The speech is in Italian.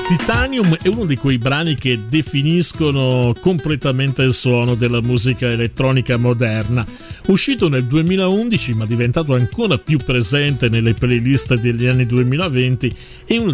Titanium è uno di quei brani che definiscono completamente il suono della musica elettronica moderna. Uscito nel 2011 ma diventato ancora più presente nelle playlist degli anni 2020, è uno